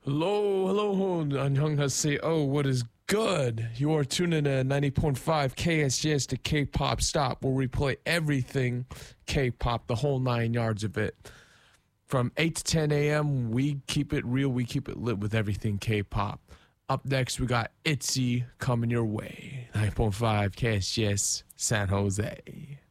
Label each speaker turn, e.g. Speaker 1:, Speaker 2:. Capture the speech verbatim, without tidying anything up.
Speaker 1: Hello, hello, 안녕하세요. What is good? You are tuning in ninety point five K S J S, the K-pop stop, where we play everything K-pop, the whole nine yards of it. From eight to ten a.m., we keep it real, we keep it lit with everything K-pop. Up next, we got ITZY coming your way. ninety point five K S J S, San Jose.